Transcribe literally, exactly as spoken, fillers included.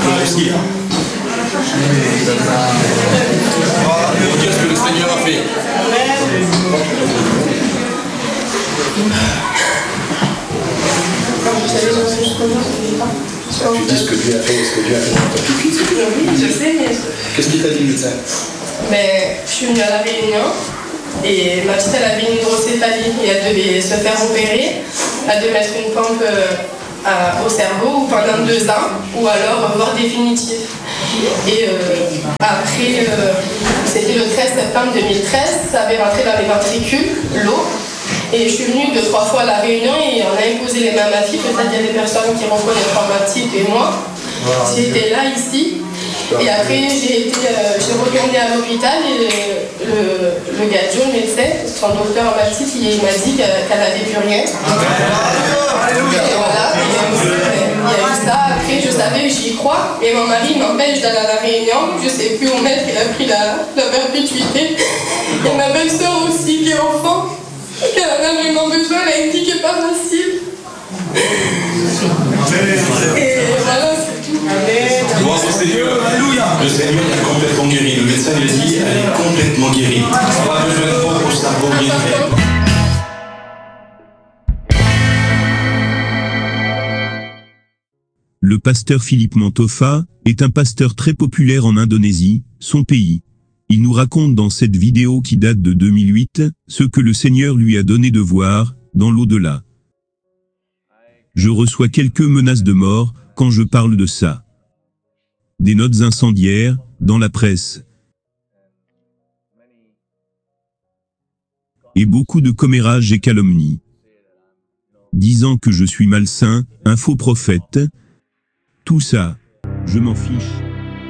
aussi. Pour dire ce que le Seigneur a fait. Tu dis ce que Dieu a fait, ce que Dieu a fait dans ta vie. Oui, je sais, mais... Qu'est-ce qu'il t'a dit, le médecin? Mais je suis venue à La Réunion et ma petite, elle avait une hydrocéphalie et elle devait se faire opérer. Elle devait mettre une pompe euh, à, au cerveau pendant deux ans ou alors mort définitive. Et euh, après, euh, c'était le treize septembre deux mille treize, ça avait rentré dans les ventricules, l'eau. Et je suis venue deux, trois fois à La Réunion et on a imposé les mains à ma fille. Peut-être qu'il y a des personnes qui reconnaissent ma petite et moi. J'étais là, ici. Et après, j'ai été, euh, j'ai retourné à l'hôpital et le, le gars, le médecin, son docteur ma petite, il m'a dit qu'elle n'avait plus rien. Et voilà, et, euh, il y a eu ça. Après, je savais que j'y crois. Et mon mari m'empêche d'aller à La Réunion. Je ne sais plus où mettre, il a pris la, la perpétuité. Et ma belle-sœur aussi, qui est enfant. Elle en a vraiment besoin, elle a dit qu'elle n'est pas facile. Et voilà, c'est tout. Gloire au Seigneur. Le Seigneur est complètement guéri. Le médecin lui a dit elle est complètement guérie. Pas besoin de pompe pour ça, pour bien faire. Le pasteur Philippe Mantofa est un pasteur très populaire en Indonésie, son pays. Il nous raconte dans cette vidéo qui date de deux mille huit, ce que le Seigneur lui a donné de voir, dans l'au-delà. Je reçois quelques menaces de mort, quand je parle de ça. Des notes incendiaires, dans la presse. Et beaucoup de commérages et calomnies. Disant que je suis malsain, un faux prophète. Tout ça, je m'en fiche.